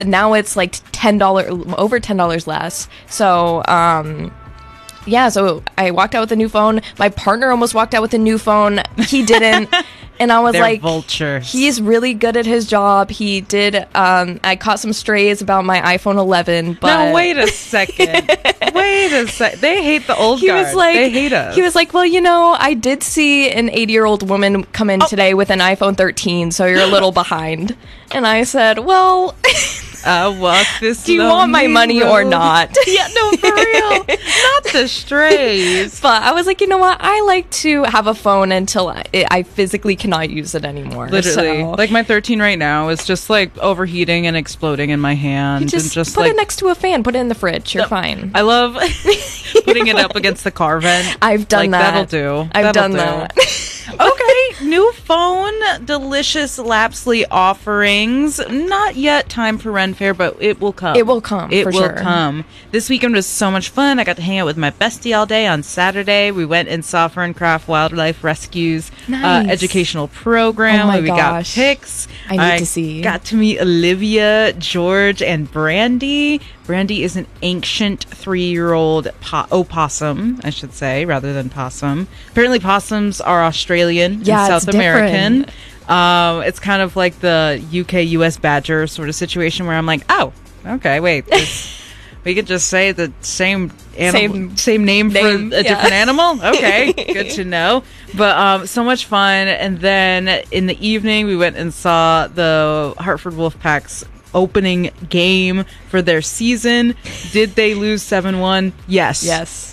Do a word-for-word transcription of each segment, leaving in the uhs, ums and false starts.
now it's like ten dollars, over ten dollars less. So, um, yeah, so I walked out with a new phone. My partner almost walked out with a new phone. He didn't. And I was They're like, vultures. He's really good at his job. He did. Um, I caught some strays about my iPhone eleven. But now, wait a second. wait a sec. They hate the old he guard. was like, they hate us. He was like, well, you know, I did see an eighty-year-old woman come in Oh. today with an iPhone thirteen, so you're a little behind. And I said, well... I walk this Do you want my lonely money or road. not? Yeah, no, for real. Not the strays. But I was like, you know what? I like to have a phone until I, I physically cannot use it anymore. Literally. So Like my thirteen right now is just like overheating and exploding in my hand. you just, and just put like, it next to a fan. Put it in the fridge. You're fine. I love putting it up against the car vent. I've done like, that. That'll do. I've That'll done do. that. Okay, new phone, delicious Lapsley offerings. Not yet time for Ren Fair, but it will come. It will come, It for will sure. come. This weekend was so much fun. I got to hang out with my bestie all day on Saturday. We went and saw Ferncraft Wildlife Rescue's Nice. uh, educational program. Oh my we gosh. got pics. I need to see. Got to meet Olivia, George, and Brandy. Brandy is an ancient three-year-old po- opossum, I should say, rather than possum. Apparently, possums are Australian Yeah, and it's South American. different. Um, it's kind of like the U K U S badger sort of situation where I'm like, oh, okay, wait, this, we could just say the same animal, Same same, name, name, for a yeah. different animal. Okay, good to know. But um, so much fun. And then in the evening, we went and saw the Hartford Wolfpack's opening game for their season. Did they lose seven one? Yes. Yes.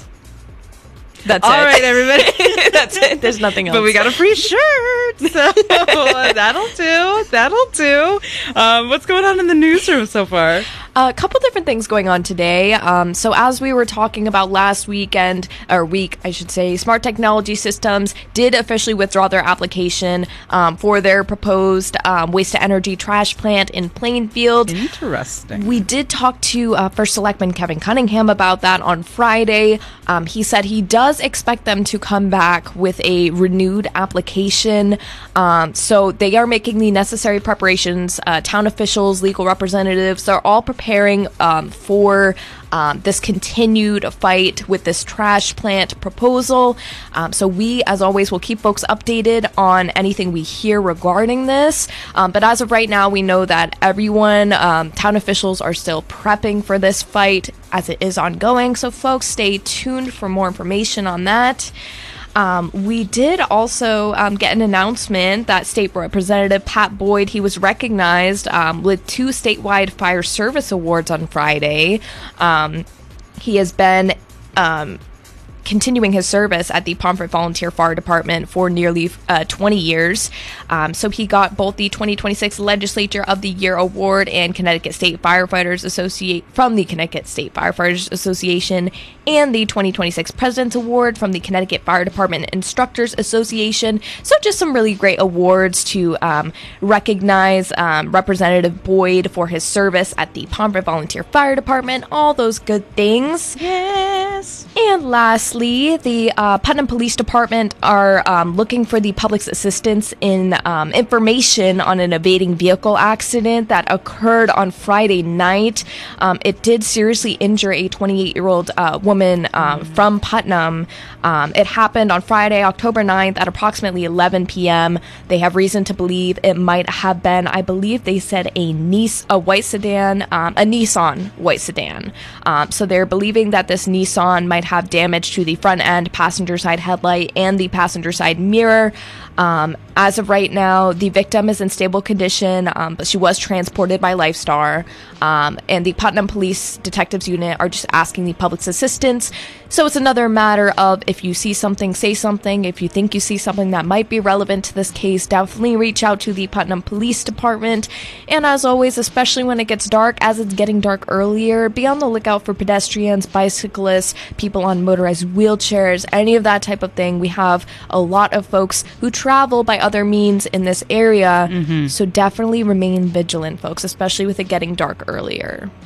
That's All it. right, everybody. That's it. There's nothing else. But we got a free shirt, so that'll do. That'll do. Um, what's going on in the newsroom so far? A couple different things going on today. Um, so as we were talking about last weekend, or week, I should say, Smart Technology Systems did officially withdraw their application um, for their proposed um, waste-to-energy trash plant in Plainfield. Interesting. We did talk to uh, First Selectman Kevin Cunningham about that on Friday. Um, he said he does expect them to come back with a renewed application. Um, so they are making the necessary preparations. Uh, town officials, legal representatives, they're all preparing um, for um, this continued fight with this trash plant proposal. Um, so we, as always, will keep folks updated on anything we hear regarding this. Um, but as of right now, we know that everyone, um, town officials are still prepping for this fight as it is ongoing. So folks, stay tuned for more information on that. Um, we did also um, get an announcement that State Representative Pat Boyd, he was recognized um, with two statewide fire service awards on Friday. Um, he has been um, continuing his service at the Pomfret Volunteer Fire Department for nearly uh, twenty years. Um, so he got both the twenty twenty-six Legislature of the Year Award and Connecticut State Firefighters Associate from the Connecticut State Firefighters Association and the twenty twenty-six President's Award from the Connecticut Fire Department Instructors Association. So just some really great awards to um, recognize um, Representative Boyd for his service at the Pomfret Volunteer Fire Department, all those good things. Yes. And lastly, the uh, Putnam Police Department are um, looking for the public's assistance in um, information on an evading vehicle accident that occurred on Friday night. Um, it did seriously injure a twenty-eight-year-old uh, woman um, from Putnam. Um, it happened on Friday, October ninth at approximately eleven p.m. They have reason to believe it might have been, I believe they said, a Nice, a white sedan, um, a Nissan white sedan. Um, so they're believing that this Nissan might have damage to the front end passenger side headlight and the passenger side mirror. Um, as of right now, the victim is in stable condition, um, but she was transported by Lifestar. Um, and the Putnam Police Detectives Unit are just asking the public's assistance. So it's another matter of if you see something, say something. If you think you see something that might be relevant to this case, definitely reach out to the Putnam Police Department. And as always, especially when it gets dark, as it's getting dark earlier, be on the lookout for pedestrians, bicyclists, people on motorized wheelchairs, any of that type of thing. We have a lot of folks who travel by other means in this area. Mm-hmm. So definitely remain vigilant, folks, especially with it getting dark earlier.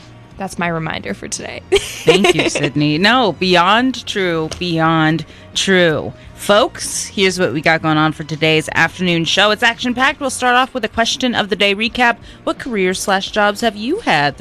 That's my reminder for today. Thank you, Sydney. No, beyond true, beyond true. Folks, here's what we got going on for today's afternoon show. It's action-packed. We'll start off with a question of the day recap. What careers slash jobs have you had